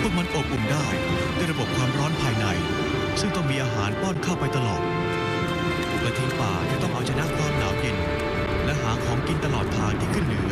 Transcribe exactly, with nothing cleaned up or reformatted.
วกมันอบอุ่นได้ด้วยระบบความร้อนภายในซึ่งต้องมีอาหารป้อนเข้าไปตลอดกระทิงป่าจะต้องเอาชนะความหนาวเย็นและหาของกินตลอดทางที่ขึ้นเหนือ